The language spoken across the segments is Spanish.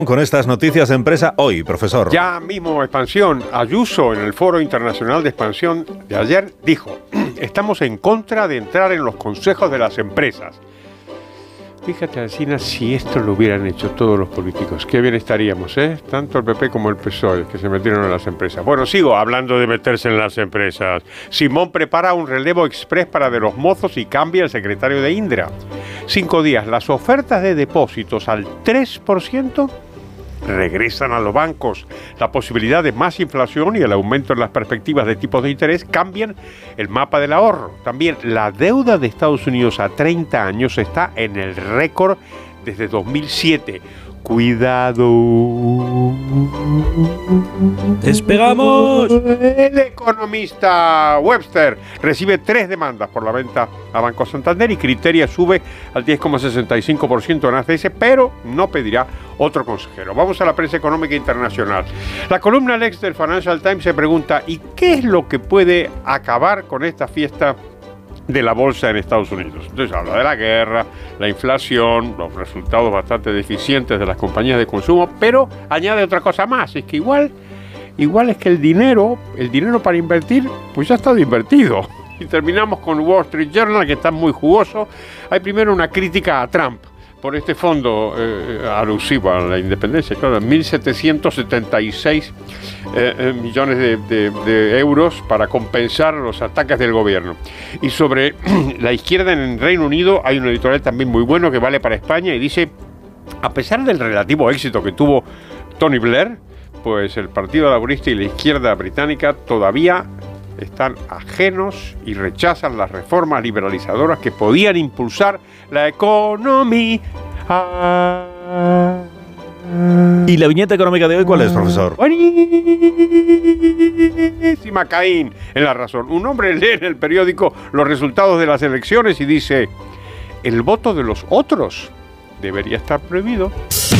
Con estas noticias de empresa hoy, profesor. Ya mismo expansión. Ayuso en el Foro Internacional de Expansión de ayer dijo: estamos en contra de entrar en los consejos de las empresas. Fíjate, Alsina, si esto lo hubieran hecho todos los políticos, qué bien estaríamos, ¿eh? Tanto el PP como el PSOE, que se metieron en las empresas. Bueno, sigo hablando de meterse en las empresas. Simón prepara un relevo express para De los Mozos y cambia el secretario de Indra. 5 días, las ofertas de depósitos al 3% regresan a los bancos. La posibilidad de más inflación y el aumento en las perspectivas de tipos de interés cambian el mapa del ahorro. También la deuda de Estados Unidos a 30 años está en el récord desde 2007. Cuidado. ¡Despegamos! El economista Webster recibe 3 demandas por la venta a Banco Santander y Criteria sube al 10,65% en ACS, pero no pedirá otro consejero. Vamos a la prensa económica internacional. La columna Lex del Financial Times se pregunta: ¿y qué es lo que puede acabar con esta fiesta de la bolsa en Estados Unidos? Entonces habla de la guerra, la inflación, los resultados bastante deficientes de las compañías de consumo, pero añade otra cosa más, es que igual es que el dinero para invertir, pues ya ha estado invertido. Y terminamos con Wall Street Journal, que está muy jugoso. Hay primero una crítica a Trump por este fondo alusivo a la independencia, claro, 1.776 millones de euros para compensar los ataques del gobierno. Y sobre la izquierda en el Reino Unido hay un editorial también muy bueno que vale para España y dice: a pesar del relativo éxito que tuvo Tony Blair, pues el Partido Laborista y la izquierda británica todavía están ajenos y rechazan las reformas liberalizadoras que podían impulsar la economía. ¿Y la viñeta económica de hoy cuál es, profesor? Buenísima, Caín, en La Razón. Un hombre lee en el periódico los resultados de las elecciones y dice: el voto de los otros debería estar prohibido.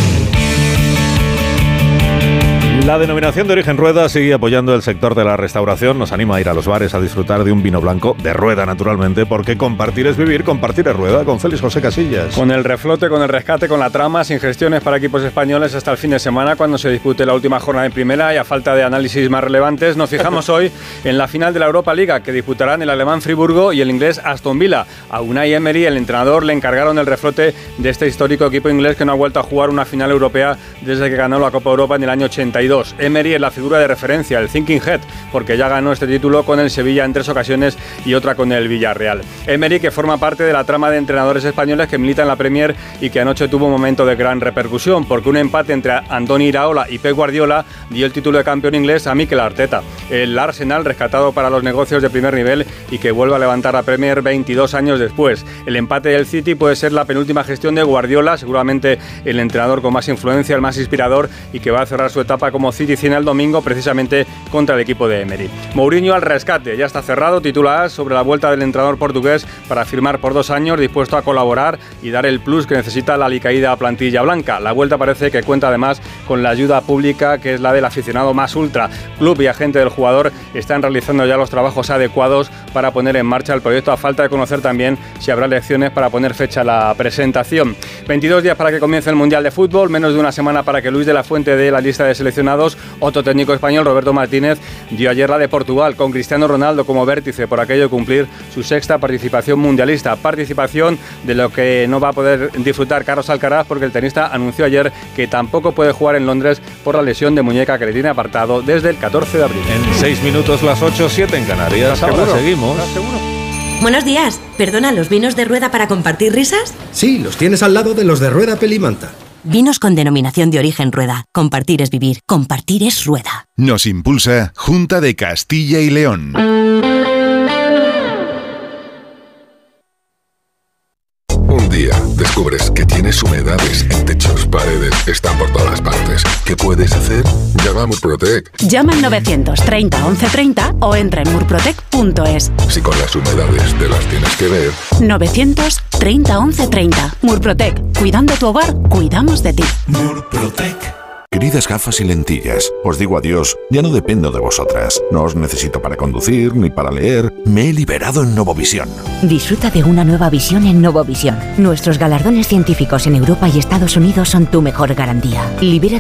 La denominación de origen Rueda sigue apoyando el sector de la restauración. Nos anima a ir a los bares a disfrutar de un vino blanco de Rueda, naturalmente, porque compartir es vivir. Compartir es Rueda, con Félix José Casillas. Con el reflote, con el rescate, con la trama, sin gestiones para equipos españoles hasta el fin de semana, cuando se dispute la última jornada en primera, y a falta de análisis más relevantes, nos fijamos hoy en la final de la Europa Liga, que disputarán el alemán Friburgo y el inglés Aston Villa. A Unai Emery, el entrenador, le encargaron el reflote de este histórico equipo inglés que no ha vuelto a jugar una final europea desde que ganó la Copa Europa en el año 82. Emery es la figura de referencia, el thinking head, porque ya ganó este título con el Sevilla en 3 ocasiones y otra con el Villarreal. Emery, que forma parte de la trama de entrenadores españoles que militan en la Premier y que anoche tuvo un momento de gran repercusión, porque un empate entre Andoni Iraola y Pep Guardiola dio el título de campeón inglés a Mikel Arteta. El Arsenal, rescatado para los negocios de primer nivel y que vuelve a levantar la Premier 22 años después. El empate del City puede ser la penúltima gestión de Guardiola, seguramente el entrenador con más influencia, el más inspirador, y que va a cerrar su etapa como City el domingo precisamente contra el equipo de Emery. Mourinho al rescate, ya está cerrado, titula AS sobre la vuelta del entrenador portugués para firmar por 2 años, dispuesto a colaborar y dar el plus que necesita la alicaída plantilla blanca. La vuelta parece que cuenta además con la ayuda pública, que es la del aficionado más ultra. Club y agente del jugador están realizando ya los trabajos adecuados para poner en marcha el proyecto, a falta de conocer también si habrá elecciones para poner fecha a la presentación. 22 días para que comience el Mundial de Fútbol, menos de una semana para que Luis de la Fuente dé la lista de seleccionados. Otro técnico español, Roberto Martínez, dio ayer la de Portugal, con Cristiano Ronaldo como vértice, por aquello de cumplir su 6ª participación mundialista. Participación de lo que no va a poder disfrutar Carlos Alcaraz, porque el tenista anunció ayer que tampoco puede jugar en Londres por la lesión de muñeca que le tiene apartado desde el 14 de abril. En 6 minutos, las 8:07 en Canarias. Ahora seguimos. Buenos días. Perdona, ¿los vinos de Rueda para compartir risas? Sí, los tienes al lado de los de Rueda Pelimanta. Vinos con denominación de origen Rueda. Compartir es vivir. Compartir es Rueda. Nos impulsa Junta de Castilla y León. Un día descubres que tienes humedades en techos, paredes, están por todas partes. ¿Qué puedes hacer? Llama a Murprotec. Llama al 930 1130 o entra en murprotec.es. Si con las humedades te las tienes que ver. 930 1130. Murprotec. Cuidando tu hogar, cuidamos de ti. Murprotec. Queridas gafas y lentillas, os digo adiós, ya no dependo de vosotras. No os necesito para conducir ni para leer. Me he liberado en Novovisión. Disfruta de una nueva visión en Novovisión. Nuestros galardones científicos en Europa y Estados Unidos son tu mejor garantía. Libérate